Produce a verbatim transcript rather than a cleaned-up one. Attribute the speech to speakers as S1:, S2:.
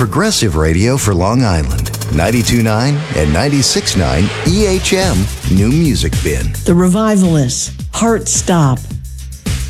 S1: Progressive Radio for Long Island. ninety-two point nine and ninety-six point nine E H M New Music Bin.
S2: The Revivalists, Heart Stop.